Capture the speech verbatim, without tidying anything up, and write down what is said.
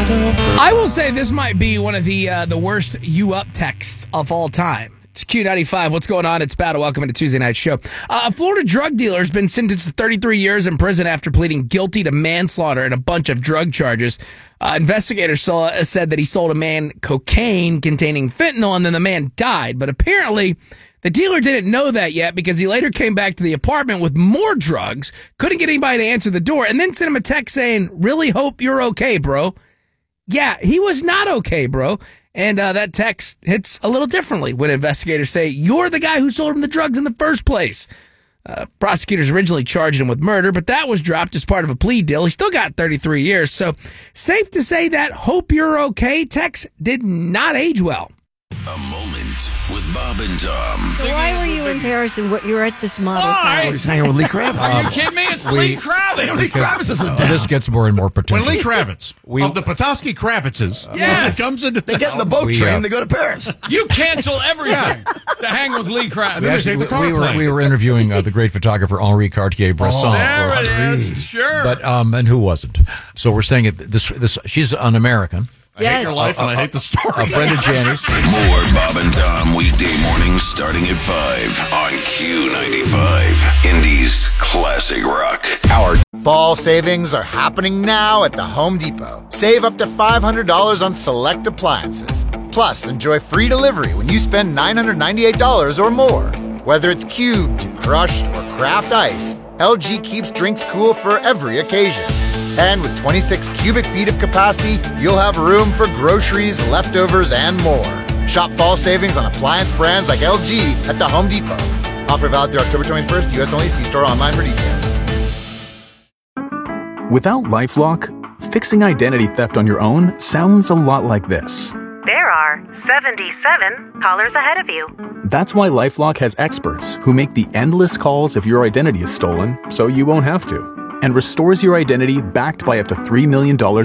I will say this might be one of the uh, the worst you up texts of all time. It's Q ninety-five. What's going on? It's Battle. Welcome to Tuesday Night Show. Uh, a Florida drug dealer has been sentenced to thirty-three years in prison after pleading guilty to manslaughter and a bunch of drug charges. Uh, investigators saw, uh, said that he sold a man cocaine containing fentanyl, and then the man died. But apparently, the dealer didn't know that yet because he later came back to the apartment with more drugs, couldn't get anybody to answer the door, and then sent him a text saying, "Really hope you're okay, bro." Yeah, he was not okay, bro. And uh, that text hits a little differently when investigators say, "You're the guy who sold him the drugs in the first place." Uh, prosecutors originally charged him with murder, but that was dropped as part of a plea deal. He still got thirty-three years. So safe to say that "hope you're okay" text did not age well. A moment with Bob and Tom. So why were you in Paris and what you're at this model's Why? house? He's hanging with Lee Kravitz. Um, Are you kidding me? It's we- Lee Kravitz. Lee Kravitz is in town. This gets more and more pretentious. When Lee Kravitz We- of the Petoskey Kravitzes Yes. comes into They town, get in the boat We, train, uh, they go to Paris. You cancel everything to hang with Lee And Kravitz. then they take the car we, were, plane. we were interviewing uh, the great photographer Henri Cartier-Bresson. There it is. Sure. But um, and who wasn't? So we're saying it. This this she's an American, I hate your Yes. life and I hate the story. a friend of Janie's. More Bob and Tom weekday mornings starting at five on Q ninety-five. Indy's classic rock. Our fall savings are happening now at the Home Depot. Save up to five hundred dollars on select appliances. Plus, enjoy free delivery when you spend nine hundred ninety-eight dollars or more. Whether it's cubed, crushed, or craft ice, L G keeps drinks cool for every occasion. And with twenty-six cubic feet of capacity, you'll have room for groceries, leftovers, and more. Shop fall savings on appliance brands like L G at the Home Depot. Offer valid through October twenty-first, U S only. See store online for details. Without LifeLock, fixing identity theft on your own sounds a lot like this. There are seventy-seven callers ahead of you. That's why LifeLock has experts who make the endless calls if your identity is stolen, so you won't have to, and restores your identity backed by up to three million dollars